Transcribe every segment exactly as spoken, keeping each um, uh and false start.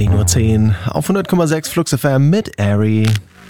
zehn Uhr zehn auf hundert Komma sechs Flux F M mit Ari.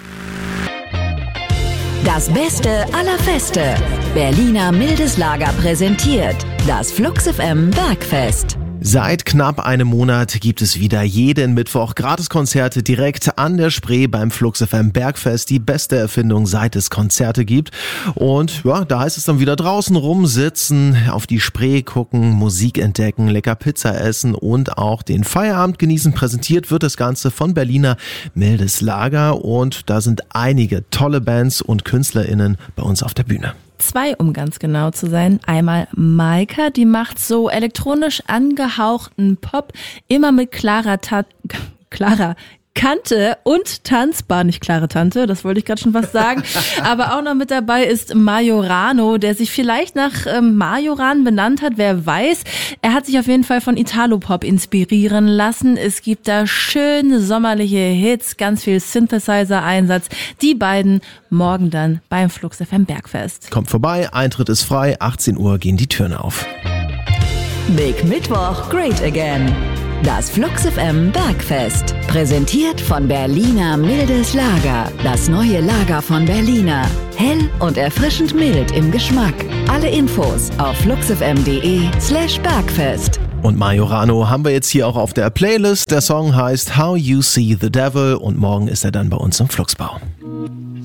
Das Beste aller Feste. Berliner Mildes Lager präsentiert das Flux F M Bergfest. Seit knapp einem Monat gibt es wieder jeden Mittwoch Gratiskonzerte direkt an der Spree beim Flux F M Bergfest. Die beste Erfindung, seit es Konzerte gibt. Und ja, da heißt es dann wieder draußen rumsitzen, auf die Spree gucken, Musik entdecken, lecker Pizza essen und auch den Feierabend genießen. Präsentiert wird das Ganze von Berliner Mildes Lager und da sind einige tolle Bands und KünstlerInnen bei uns auf der Bühne. Zwei, um ganz genau zu sein. Einmal Maika, die macht so elektronisch angehauchten Pop, immer mit klarer Ta- klarer Kante und tanzbar, nicht klare Tante, das wollte ich gerade schon was sagen. Aber auch noch mit dabei ist Majorano, der sich vielleicht nach ähm, Majoran benannt hat, wer weiß. Er hat sich auf jeden Fall von Italo-Pop inspirieren lassen. Es gibt da schöne sommerliche Hits, ganz viel Synthesizer-Einsatz. Die beiden morgen dann beim Flux F M Bergfest. Kommt vorbei, Eintritt ist frei, achtzehn Uhr gehen die Türen auf. Big Mittwoch, Great Again. Das Flux F M Bergfest. Präsentiert von Berliner Mildes Lager. Das neue Lager von Berliner. Hell und erfrischend mild im Geschmack. Alle Infos auf fluxfm.de slash Bergfest. Und Majorano haben wir jetzt hier auch auf der Playlist. Der Song heißt How You See the Devil und morgen ist er dann bei uns im Fluxbau.